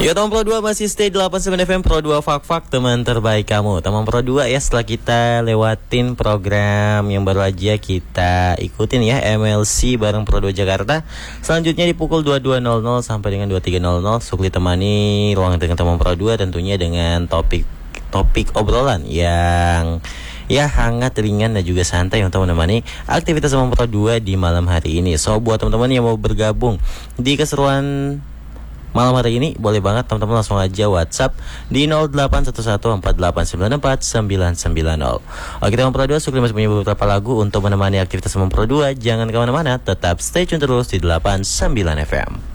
Ya teman Pro 2 masih stay 89 FM Pro 2 Fak teman terbaik kamu. Teman Pro 2 ya, setelah kita lewatin program yang baru aja kita ikutin ya, MLC bareng Pro 2 Jakarta. Selanjutnya di pukul 22.00 sampai dengan 23.00 Sukli temani ruang dengan teman Pro 2 tentunya dengan topik obrolan yang ya hangat, ringan dan juga santai untuk menemani aktivitas teman Pro 2 di malam hari ini. So buat teman-teman yang mau bergabung di keseruan malam hari ini, boleh banget teman-teman langsung aja WhatsApp di 0811488990. Oke teman Pro 2, Sukri masih punya beberapa lagu untuk menemani aktivitas teman Pro 2. Jangan kemana-mana, tetap stay tune terus di 89 FM.